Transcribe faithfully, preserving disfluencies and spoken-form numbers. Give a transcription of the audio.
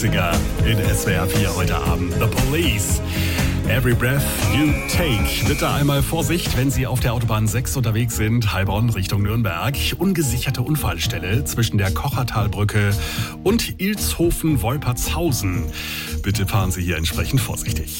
In S W R vier heute Abend. The Police. Every breath you take. Bitte einmal Vorsicht, wenn Sie auf der Autobahn sechs unterwegs sind, Heilbronn Richtung Nürnberg. Ungesicherte Unfallstelle zwischen der Kochertalbrücke und Ilshofen-Wolpertshausen. Bitte fahren Sie hier entsprechend vorsichtig.